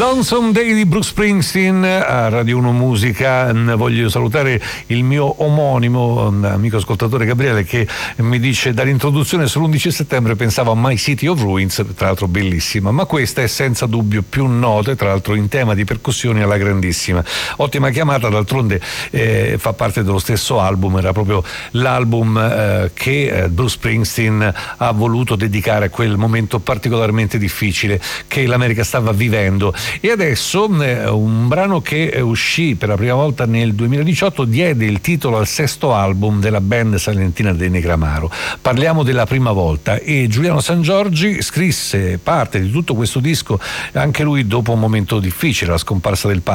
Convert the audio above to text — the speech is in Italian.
Lonesome Day di Bruce Springsteen a Radio 1 Musica. Voglio salutare il mio omonimo, amico ascoltatore Gabriele, che mi dice: dall'introduzione sull'11 settembre pensavo a My City of Ruins, tra l'altro bellissima, ma questa è senza dubbio più nota, tra l'altro in tema di percussioni alla grandissima. Ottima chiamata, d'altronde fa parte dello stesso album, era proprio l'album che Bruce Springsteen ha voluto dedicare a quel momento particolarmente difficile che l'America stava vivendo. E adesso un brano che uscì per la prima volta nel 2018 diede il titolo al sesto album della band salentina dei Negramaro. Parliamo della prima volta, e Giuliano Sangiorgi scrisse parte di tutto questo disco, anche lui dopo un momento difficile, la scomparsa del padre.